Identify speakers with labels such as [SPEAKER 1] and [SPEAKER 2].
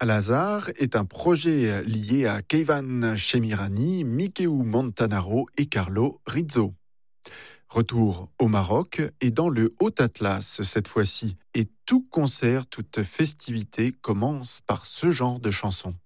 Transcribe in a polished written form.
[SPEAKER 1] Al-Azhar est un projet lié à Keivan Shemirani, Mikeu Montanaro et Carlo Rizzo. Retour au Maroc et dans le Haut-Atlas cette fois-ci. Et tout concert, toute festivité commence par ce genre de chanson.